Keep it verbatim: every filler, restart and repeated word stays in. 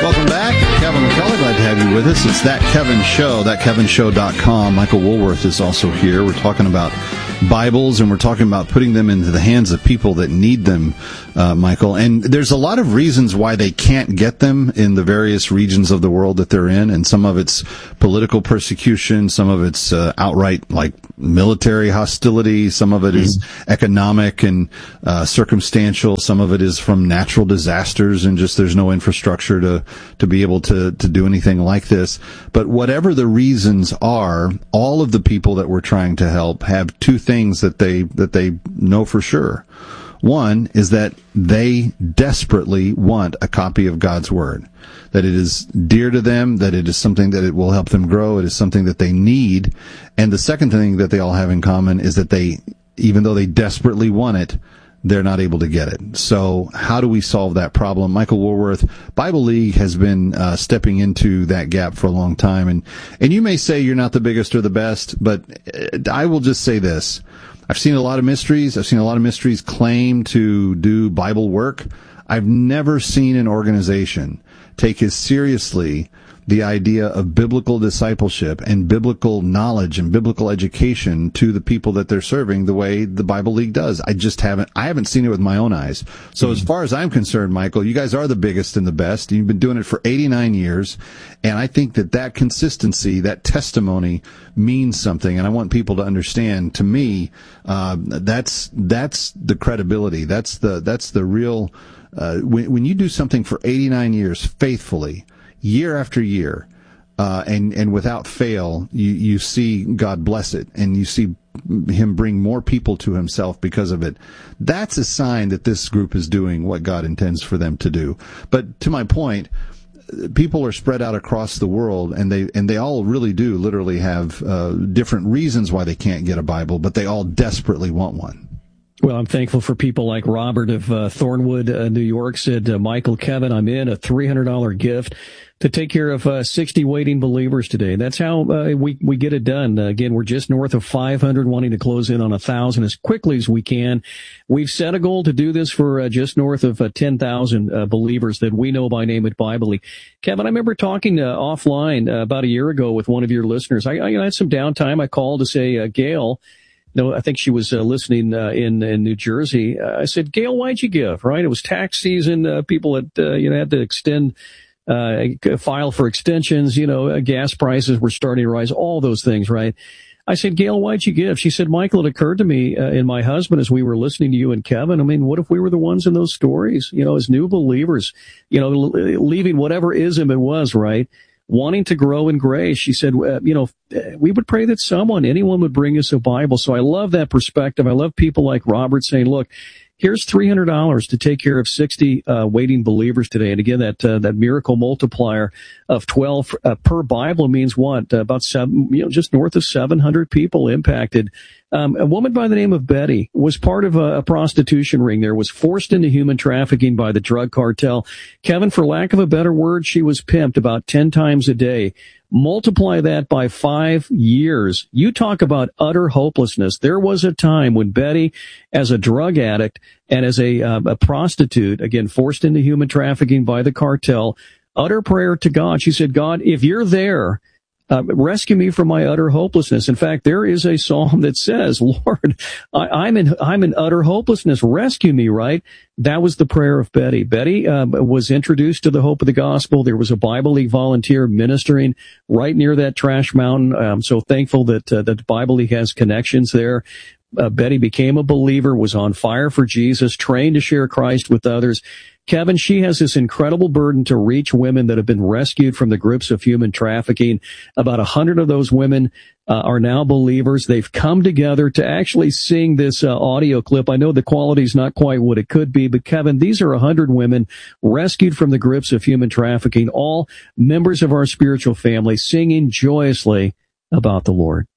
Welcome back. Kevin McCullough, glad to have you with us. It's That Kevin Show, that kevin show dot com. Michael Woolworth is also here. We're talking about Bibles, and we're talking about putting them into the hands of people that need them, uh, Michael. And there's a lot of reasons why they can't get them in the various regions of the world that they're in, and some of it's political persecution, some of it's uh, outright, like, military hostility, some of it is mm-hmm. economic and uh, circumstantial, some of it is from natural disasters, and just there's no infrastructure to, to be able to, to do anything like this. But whatever the reasons are, all of the people that we're trying to help have two things that they that they know for sure. One is that they desperately want a copy of God's Word, that it is dear to them, that it is something that it will help them grow, it is something that they need. And the second thing that they all have in common is that they, even though they desperately want it, they're not able to get it. So how do we solve that problem? Michael Woolworth, Bible League has been uh, stepping into that gap for a long time. And, and you may say you're not the biggest or the best, but I will just say this. I've seen a lot of mysteries. I've seen a lot of mysteries claim to do Bible work. I've never seen an organization take as seriously the idea of biblical discipleship and biblical knowledge and biblical education to the people that they're serving the way the Bible League does. I just haven't, I haven't seen it with my own eyes. So mm-hmm. as far as I'm concerned, Michael, you guys are the biggest and the best. You've been doing it for eighty-nine years. And I think that that consistency, that testimony means something. And I want people to understand, to me, uh, that's, that's the credibility. That's the, that's the real, uh, when, when you do something for eighty-nine years faithfully, year after year, uh, and, and without fail, you, you see God bless it, and you see Him bring more people to Himself because of it. That's a sign that this group is doing what God intends for them to do. But to my point, people are spread out across the world, and they, and they all really do literally have, uh, different reasons why they can't get a Bible, but they all desperately want one. Well, I'm thankful for people like Robert of uh, Thornwood, uh, New York, said, uh, Michael, Kevin, I'm in, a three hundred dollars gift to take care of uh, sixty waiting believers today. That's how uh, we we get it done. Uh, again, we're just north of five hundred, wanting to close in on one thousand as quickly as we can. We've set a goal to do this for uh, just north of uh, ten thousand uh, believers that we know by name at Bible League. Kevin, I remember talking uh, offline uh, about a year ago with one of your listeners. I, I had some downtime. I called to say, uh, Gail, no, I think she was uh, listening uh, in in New Jersey. Uh, I said, Gail, why'd you give? Right? It was tax season. Uh, people had uh, you know had to extend, uh, file for extensions. You know, uh, gas prices were starting to rise. All those things, right? I said, Gail, why'd you give? She said, Michael, it occurred to me uh, and my husband as we were listening to you and Kevin. I mean, what if we were the ones in those stories? You know, as new believers, you know, leaving whatever ism it was, right? Wanting to grow in grace. She said, uh, you know, we would pray that someone, anyone would bring us a Bible. So I love that perspective. I love people like Robert saying, look, here's three hundred dollars to take care of sixty uh, waiting believers today. And again, that uh, that miracle multiplier of twelve uh, per Bible means what? Uh, about seven, you know, just north of seven hundred people impacted. Um, a woman by the name of Betty was part of a, a prostitution ring there, was forced into human trafficking by the drug cartel. Kevin, for lack of a better word, she was pimped about ten times a day. Multiply that by five years. You talk about utter hopelessness. There was a time when Betty, as a drug addict and as a, uh, a prostitute, again, forced into human trafficking by the cartel, utter prayer to God. She said, God, if you're there, Uh, rescue me from my utter hopelessness. In fact, there is a psalm that says, Lord, I, I'm in, I'm in utter hopelessness. Rescue me, right? That was the prayer of Betty. Betty uh, was introduced to the hope of the gospel. There was a Bible League volunteer ministering right near that trash mountain. I'm so thankful that, uh, that Bible League has connections there. Uh, Betty became a believer, was on fire for Jesus, trained to share Christ with others. Kevin, she has this incredible burden to reach women that have been rescued from the grips of human trafficking. About a hundred of those women uh, are now believers. They've come together to actually sing this uh, audio clip. I know the quality's not quite what it could be, but Kevin, these are a hundred women rescued from the grips of human trafficking, all members of our spiritual family, singing joyously about the Lord.